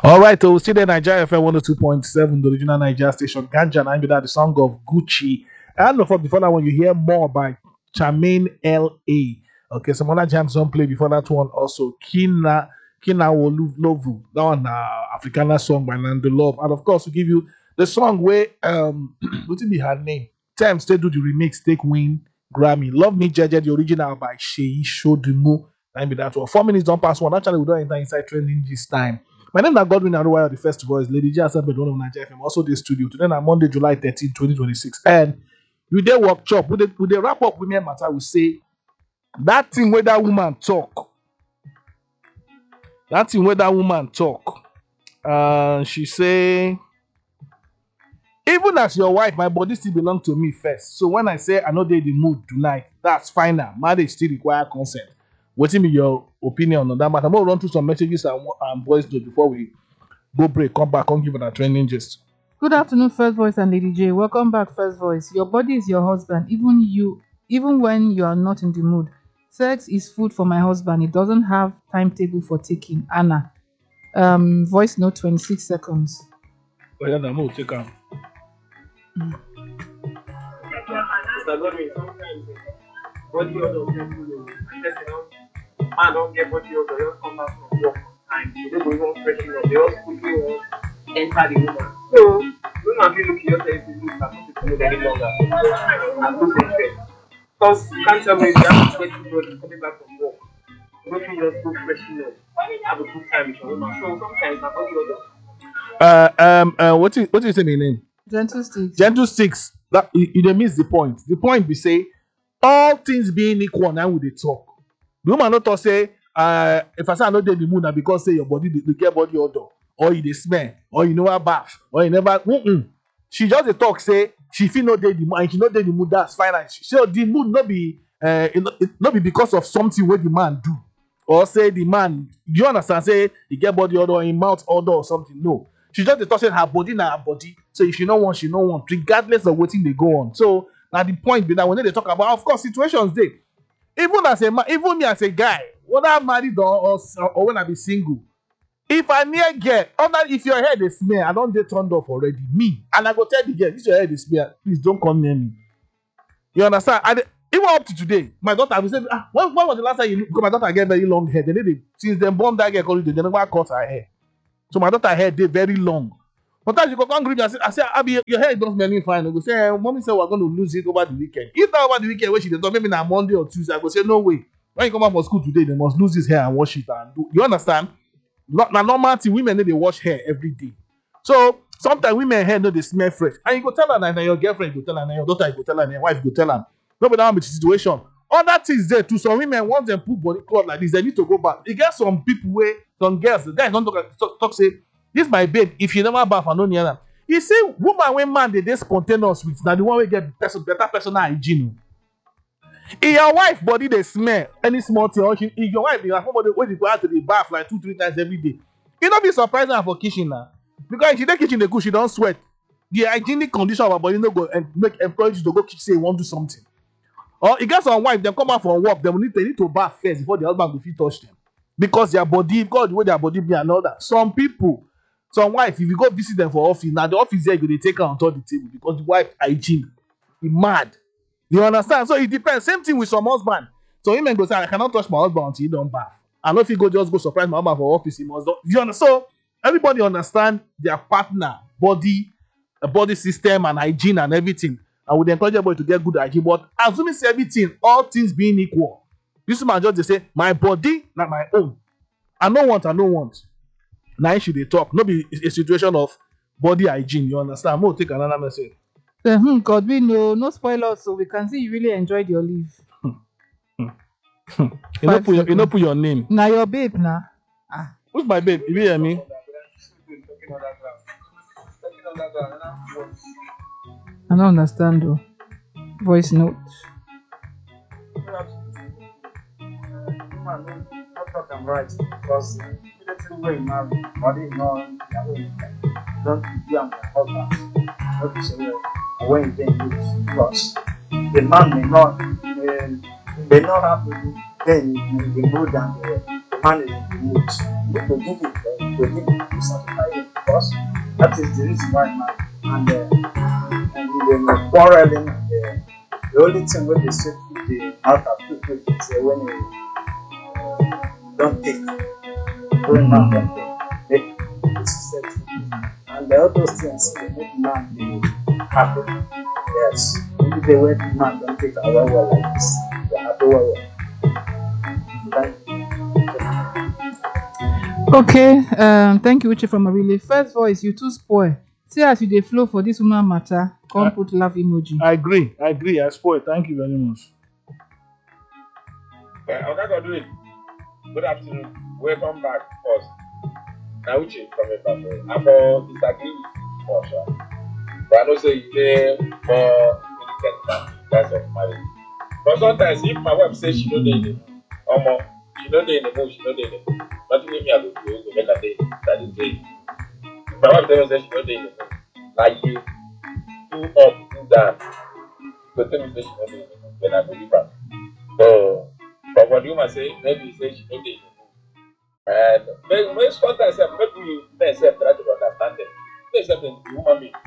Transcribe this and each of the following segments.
All right, so still there, Nigeria FM 102.7, the original Nigeria station. Ganja, and I'm with that the song of Gucci. And before that one, you hear more by Charmaine L.A. Okay, some other jams don't play before that one also. Kina Wolovu, that one Africana song by Nando Love. And of course, we give you the song where, what will be her name? Time Stay do the remix, take win Grammy. Love Me Jeje, the original by Sheyi Shodumu. I'm with that one. 4 minutes don't pass one. Actually, we don't enter inside trending this time. My name is Godwin Aruwaya. The first voice, Lady J. Assembled, one of Nigeria FM. Also, the studio. Today, on Monday, July 13, 2026. And we did workshop. We did wrap up women matter. We say that thing where that woman talk. That thing where that woman talk. She say, even as your wife, my body still belong to me first. So when I say I know they the mood tonight, that's fine now. Marriage still require consent. What's your opinion on that matter? I'm going to run through some messages and voice note before we go break. Come back, come give it a training gist. Good afternoon, First Voice and Lady J. Welcome back, First Voice. Your body is your husband, even when you are not in the mood. Sex is food for my husband. He doesn't have timetable for taking. Anna. Voice note 26 seconds. Oh, yeah, I'm going to take out. Body odor man don't get body odor, just come back from work on time. So they go even freshen up. They just quickly enter the woman. So woman feel look yourself if you look at people move any longer and lose interest. Because you can't tell me if you have to get body coming back from work. You don't feel just go freshen up, have a good time with your woman. So sometimes my body odor. What is the name? Gentle Sticks. Gentle Sticks. That you don't miss the point. The point we say all things being equal now with the talk. The woman not to say, if I say I know they the moon because say your body the get body odor, or you dey smell, or you know a bath, or you never. She just the talk say she feel no dey the mood and she know dey the mood. That's fine. So the mood not be not be because of something where the man do, or say the man you understand say he get body odor in mouth odor or something. No, she just the talk say her body na her body. So if she no want, she no want, regardless of what thing they go on. So. Now the point be that when they talk about, of course, situations they even as a man, even me as a guy, whether I'm married or when I be single, if I near girl, if your hair is smell, I don't get turned off already. Me and I go tell the girl, this your hair is smell, please don't come near me. You understand? Even up to today, my daughter will say, when was the last time you look? Because my daughter get very long hair. Since they born that girl, they never cut her hair. So my daughter hair they very long. Sometimes you go hungry and I say, Abby, your hair don't smell fine. I go say, mommy said we're going to lose it over the weekend. If not over the weekend, when she does maybe on Monday or Tuesday, I go say, no way. When you come back from school today, they must lose his hair and wash it and do. You understand? Now normal thing, women they wash hair every day. So sometimes women hair no they smell fresh. And you go tell her now your girlfriend, you go tell her now your daughter, you go tell her now your wife, you go tell her. Nobody that be the situation. Other things there too. Some women once they put body cloth like this, they need to go back. You get some people where some girls, the guys don't talk say. This my babe. If you never bath and no near them, you see, woman when man they spontaneous with now the one we get better personal hygiene. If your wife body they smell any small thing, or if your wife be like somebody when you go out to the bath like 2-3 times every day, you don't be surprised now for kitchen now because if she dey kitchen they cook, she don't sweat. The hygienic condition of her body no go and make encourage you to go kitchen say you want to do something. Or you get some wife they come out from work, they need to bath first before the husband go fit touch them because their body, because the way their body be and all that. Some people. Some wife, if you go visit them for office, now the office there, you take her on top of the table because the wife hygiene is mad. You understand? So it depends. Same thing with some husband. So women go say, I cannot touch my husband until he don't bath. And if you go just go surprise my husband for office, he must don't. You understand? So everybody understand their partner, body system and hygiene and everything. And would encourage everybody to get good hygiene. But assuming everything, all things being equal, this man just they say, my body, not my own. I don't want. Now should they talk? No be a situation of body hygiene. You understand? I'm going to take another message. God, we know no spoilers, so we can see you really enjoyed your leave. You know put your name. Now your babe now. Who's my babe? You hear me? I don't understand though. Voice note. I'm right because way married, body not don't be on the husband. Not to say when you think it because the man may not have the mood and the man is in the mood. You need to give it go need to satisfy you because that is the reason why man and they were quarreling and the only thing when they say put the out of people is when you don't take when man don't take it's set and the other things they make man be happy. Yes, maybe the way man don't take a well like this, they happy well. Thank you. Okay, thank you, Uche from Arile. First voice, you too spoil. See as you dey flow for this woman matter, come put laugh emoji. I agree. I spoil. Thank you very much. I'm not gonna do it. Good afternoon. Welcome back first. Now Uche from a family. I for disagree with you for sure. But I know say you dey more militant in terms of marriage. But sometimes if my wife says she no dey in the mood, she no dey in the mood, nothing me I go do to make her day that is day. If my wife tell me say she no dey in the mood, like you do up, do down, go tell me say she no dey in the mood, then I go leave her. So, but when the woman say maybe say she no dey in the mood, and most sometimes make we men try to understand them. They say the woman being.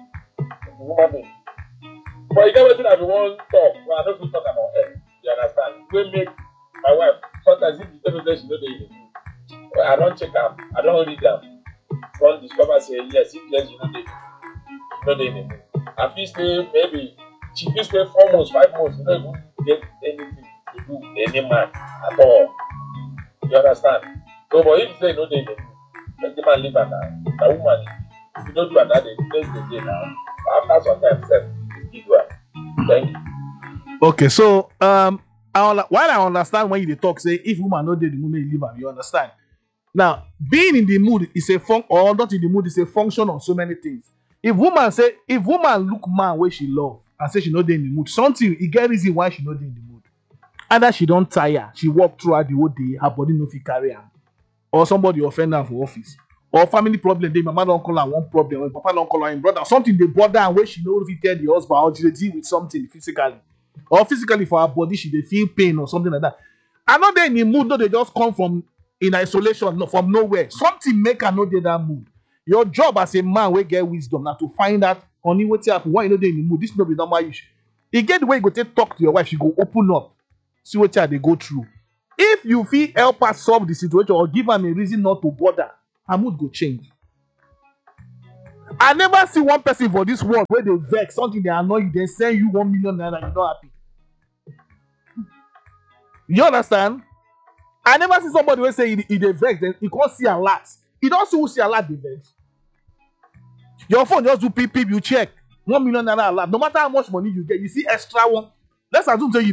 But you get wetin I be wan talk, well, I no fit talk about her. You understand? We make my wife sometimes if you tell me say she no dey in the mood, well, I don check am, I don read am, don discover say yes, if yes she no dey in the mood. I fit stay maybe she fit stay 4 months, 5 months, you no even get anything to do with any man at all. You understand? So, but if you say you no dey in the mood, let the man leave am now. Na woman, if you no do am that day, next day now. After some time, it's equal. Thank you. Okay, so while I understand when you dey talk, say if woman no dey the mood, you leave am. You understand? Now, being in the mood is a or not in the mood is a function of so many things. If woman look man where she love and say she no dey in the mood, something it get reason why she no dey in the mood. Either she don't tire, she walk throughout the whole day, her body no fit carry am, or somebody offend her for office, or family problem. Dey mama don call her one problem, or papa don call her him brother, something dey bother am wey she no fit tell the husband, or she dey deal with something physically, or physically for her body she dey feel pain or something like that. I no dey in the mood, no dey just come from in isolation, no, from nowhere. Something make her no dey that mood. Your job as a man wey get wisdom na to find out honey wetin happen, why you no dey in the mood. This no be normal issue. E get the way you go take talk to your wife, she go open up, see wetin I dey go through. If you fit help her solve the situation or give am a reason not to bother, her mood go change. I never see one person for this world where they vex, something they annoy you, they send you 1 million naira, you're not happy. You understand? I never see somebody who say he dey vex, then he can't see a lot. He don't see who see a lot, they vex. Your phone just do peep, you check 1 million naira a lot. No matter how much money you get, you see extra one. Let's assume say you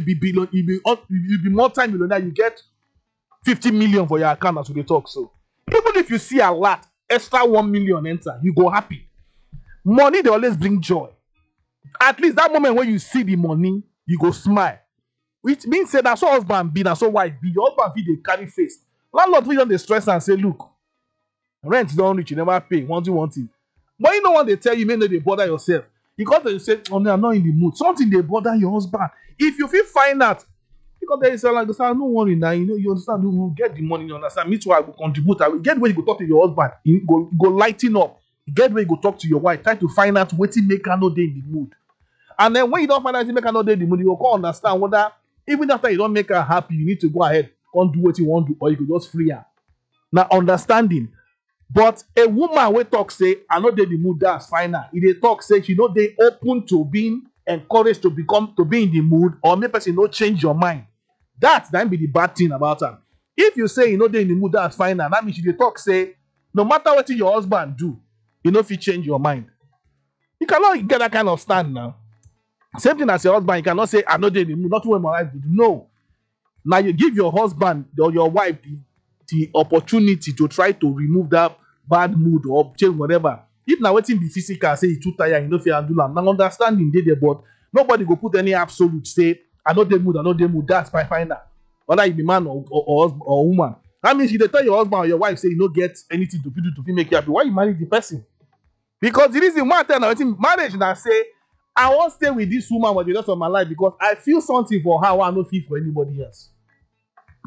be multi-millionaire, you get 50 million for your account as we talk. So even if you see a lot, extra 1 million enter, you go happy. Money they always bring joy. At least that moment when you see the money, you go smile. Which means say that's so husband be, that's so wife be. Your husband be they carry face. Landlord will don't stress and say, look, rent don't reach, you never pay. Want it. But you know what they tell you, may not they bother yourself. Because they say, oh no, I'm not in the mood. Something they bother your husband. If you feel find out, because there is like no worry now, you know, you understand, you will get the money, you understand. Me too, I will contribute. I will get where you go talk to your husband, you go lighten up. Get where you go talk to your wife, try to find out what make her no day in the mood. And then when you don't find out make her no day in the mood, you will understand whether even after you don't make her happy, you need to go ahead and do what you want to do, or you could just free her. Now understanding. But a woman will talk say, I know they in the mood, that's fine. If they talk say she know they open to being encouraged to be in the mood, or make person not change your mind. That be the bad thing about her. If you say you know they in the mood, that's fine. And that means you talk say, no matter what your husband do, you know if you change your mind. You cannot get that kind of stand now. Same thing as your husband, you cannot say, I know they in the mood, not when my wife do. No. Now you give your husband or your wife the opportunity to try to remove that bad mood or change whatever. If now waiting be physical, say you too tired, you know if you handle them. Now understanding they there, but nobody go put any absolute say, I know they mood, that's my finder. Whether you be man or woman. That means you tell your husband or your wife say you don't get anything to do to make you happy. Why you marry the person? Because the reason why I tell you marriage now say, I won't stay with this woman for the rest of my life because I feel something for her I don't feel for anybody else.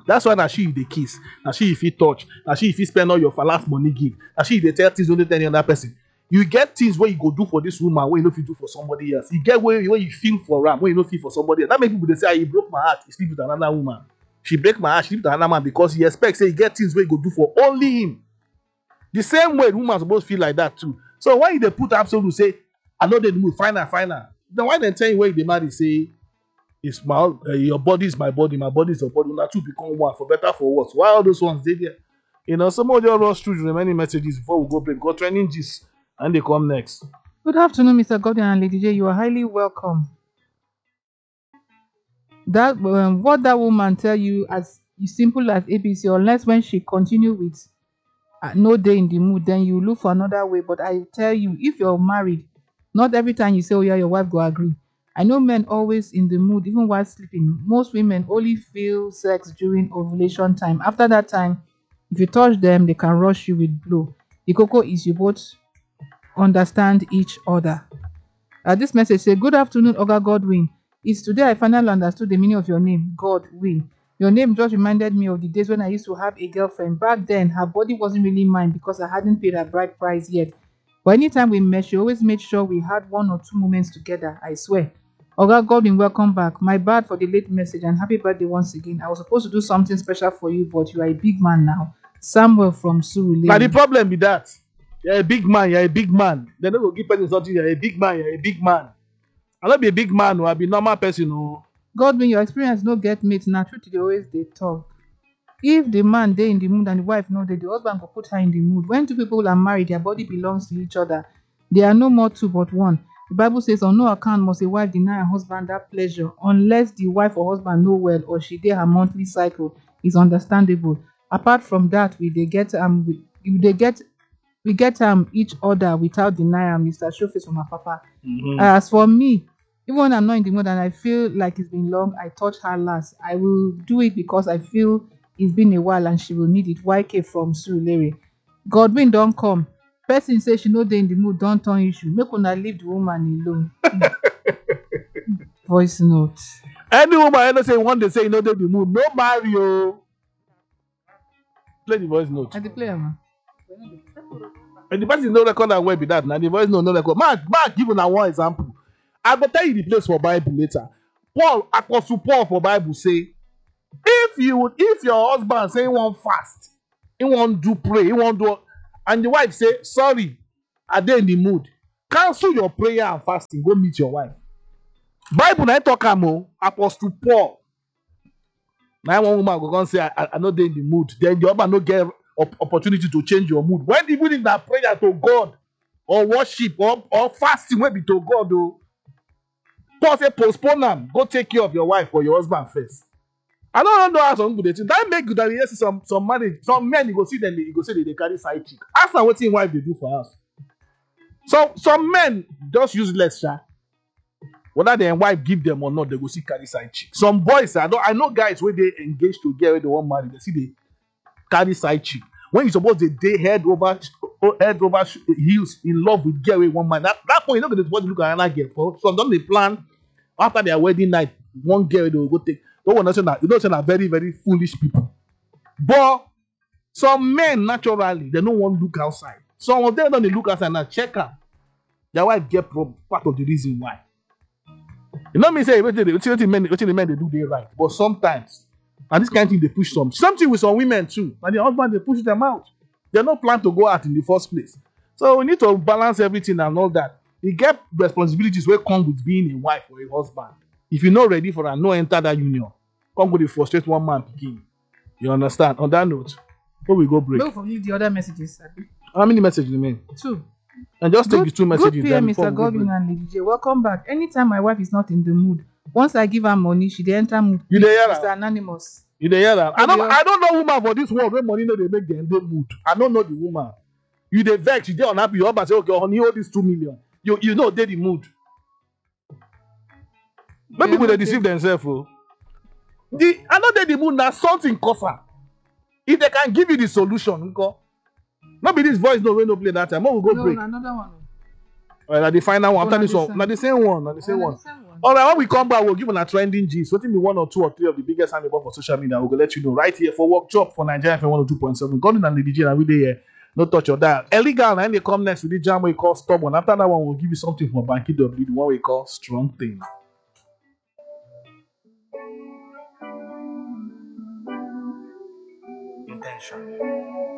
That's why na she dey kiss, na she if you touch, na she if you spend all your last money give, na she dey tell things only tell any other person. You get things wey you go do for this woman wey you no fit do for somebody else. You get wey you feel for am wey you no feel for somebody else. That make people dey say, "Ah, he broke my heart. He sleep with another woman. She break my heart. She sleep with another man," because he expects say he get things wey he go do for only him. The same way the woman suppose feel like that too. So when they put absolute say, "I know they move, final." Then why they tell you when they marry say, "It's my your body is my body is your body." Now two become one, for better for worse. Why all those ones they there? You know, some of them rush through the remaining messages before we go break. Because training gist and they come next. Good afternoon, Mr. Godwin and Lady J. You are highly welcome. That what that woman tell you as simple as ABC, unless when she continue with no day in the mood, then you look for another way. But I tell you, if you're married, not every time you say, "Oh yeah, your wife go agree." I know men always in the mood, even while sleeping. Most women only feel sex during ovulation time. After that time, if you touch them, they can rush you with blow. The cocoa is you both understand each other. This message says, "Good afternoon, Oga Godwin. It's today I finally understood the meaning of your name, Godwin. Your name just reminded me of the days when I used to have a girlfriend. Back then, her body wasn't really mine because I hadn't paid her bride price yet. But anytime we met, she always made sure we had 1 or 2 moments together, I swear. Oga Godwin, welcome back. My bad for the late message and happy birthday once again. I was supposed to do something special for you, but you are a big man now. Samuel from Surulere." Now the problem with that, you're a big man, you're a big man. They don't go give person something, you're a big man, you're a big man. I'll not be a big man, or I'll be a normal person. No. Godwin, your experience no get mate. Na truth they always they talk. If the man dey in the mood and the wife no dey, the husband go put her in the mood. When two people are married, their body belongs to each other. They are no more two but one. The Bible says, "On no account must a wife deny her husband that pleasure, unless the wife or husband know well or she dey her monthly cycle." Is understandable. Apart from that, we get each other without denial. Mr. Showface from my papa. As for me, even when I'm not in the mood and I feel like it's been long, I touch her last. I will do it because I feel it's been a while and she will need it. YK from Surulere. Godwin don't come. Person say she no dey in the mood, don't turn issue. Make una leave the woman alone. Voice note. Any woman ever say one day say you know they be mood, no marry you. Play the voice note. I the player man. And the person no record that way be that. Now the voice no record. Mark, give una one example. I will tell you the place for Bible later. Apostle Paul for Bible say, if your husband say he won't fast, he won't do pray, he won't do, and the wife say, "Sorry, I dey in the mood," cancel your prayer and fasting, go meet your wife. Bible na talk am. Apostle Paul. Now one woman go come say, I no dey in the mood. Then the husband no get opportunity to change your mood. When even in that prayer to God or worship or fasting wey be to God, though, Paul say postpone am. Go take care of your wife or your husband first. I don't know how some people dey think. That make good that you see some marriage, some men you go see them, you go say they carry side chick. Ask them what wife they do for us. So some men just useless, sha. Whether their wife give them or not, they go see carry side chick. Some boys, I know guys where they engage to get where they want marry, they see they carry side chick. When you suppose they head over heels in love with girl with one man. That point, you know they want to look at another girl. For some don't they plan after their wedding night, one girl they will go take. Don't understand that. You don't say that very, very foolish people. But some men naturally they don't want to look outside. Some of them don't look outside and check out. Their wife get part of the reason why. You know me say what the men they do they right, but sometimes and this kind of thing they push something with some women too. And the husband they push them out. They don't plan to go out in the first place. So we need to balance everything and all that. You get responsibilities where come with being a wife or a husband. If you're not ready for that, no enter that union. Come go to frustrate one man begin. You understand? On that note, before we go break. Don't forget the other messages. How many messages remain? 2. And just take the 2 messages. Good PM, Mr. Godwin and Lady J. Welcome back. Anytime my wife is not in the mood, once I give her money, she dey enter mood. You dey hear Mr. Anonymous. You dey hear that? I don't know woman for this world where money no dey make them dey mood. I don't know the woman. You dey vex, you dey unhappy. Your husband say, "Okay, honey, hold this 2 million." You know they the mood. Maybe people they deceive themselves. Oh. I know they the mood now something coffer. If they can give you the solution, go. Not be this voice no way no play that time. What we go break? Another one. Now the final one. Oh, After na this the one, same. now the same one. Now the Oh, same na one. the same one. All right, when we come back, we'll give a trending gist. What be 1 or 2 or 3 of the biggest amebo for social media? We'll let you know right here for workshop for Nigeria FM 102.7. Golden and the DJ and we there. Here. No touch your dial. Illegal, and they come next with the jam we call stubborn. After that one, we'll give you something from Banky W, the one we call strong thing. Intention.